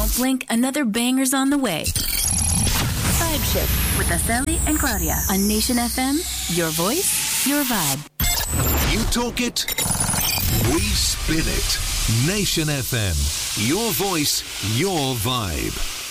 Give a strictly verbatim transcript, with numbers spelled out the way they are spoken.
Don't blink, another banger's on the way. Vibe Shift with Aseli and Claudia on Nation F M. Your voice, your vibe. You talk it, we spin it. Nation F M. Your voice, your vibe.